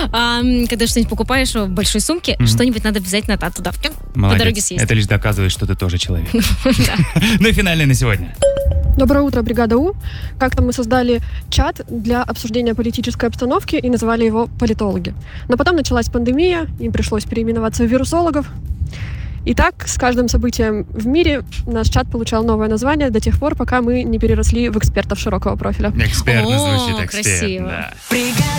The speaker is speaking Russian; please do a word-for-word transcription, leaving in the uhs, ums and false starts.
А, когда что-нибудь покупаешь в большой сумке, mm-hmm. что-нибудь надо обязательно туда Молодец. По дороге съесть. Это лишь доказывает, что ты тоже человек. Ну и финальный на сегодня. Доброе утро, бригада У. Как-то мы создали чат для обсуждения политической обстановки и назвали его «Политологи». Но потом началась пандемия, им пришлось переименоваться в «Вирусологов». И так, с каждым событием в мире наш чат получал новое название до тех пор, пока мы не переросли в экспертов широкого профиля. Экспертно звучит, О, эксперт. красиво. Да.